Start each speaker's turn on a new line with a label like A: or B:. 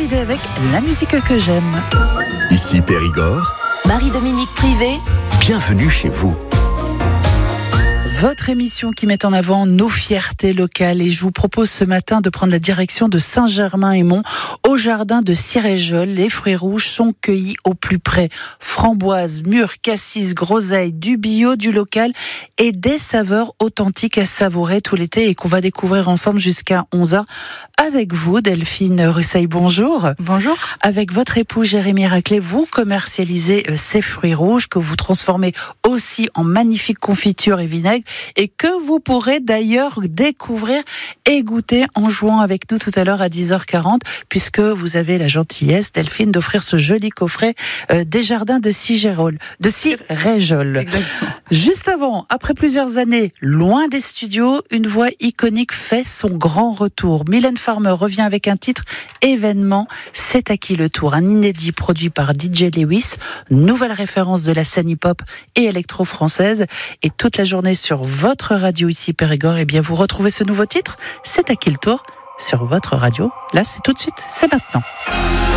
A: décider avec la musique que j'aime.
B: Ici Périgord.
C: Marie-Dominique Privé.
B: Bienvenue chez vous.
A: Votre émission qui met en avant nos fiertés locales, et je vous propose ce matin de prendre la direction de Saint-Germain-et-Mont au jardin de Ciréjol. Les fruits rouges sont cueillis au plus près. Framboises, mûres, cassis, groseilles, du bio, du local et des saveurs authentiques à savourer tout l'été et qu'on va découvrir ensemble jusqu'à 11h avec vous, Delphine Russeil. Bonjour.
D: Bonjour.
A: Avec votre époux Jérémy Raclet, vous commercialisez ces fruits rouges que vous transformez aussi en magnifiques confitures et vinaigres, et que vous pourrez d'ailleurs découvrir et goûter en jouant avec nous tout à l'heure à 10h40, puisque vous avez la gentillesse, Delphine, d'offrir ce joli coffret des jardins de Ciréjol.
D: Exactement.
A: Juste avant, après plusieurs années loin des studios, une voix iconique fait son grand retour. Mylène Farmer revient avec un titre événement. C'est à qui le tour? Un inédit produit par DJ Lewis, nouvelle référence de la scène hip-hop et électro-française. Et toute la journée sur votre radio ici Périgord, eh bien vous retrouvez ce nouveau titre. C'est à qui le tour sur votre radio. Là, c'est tout de suite, c'est maintenant.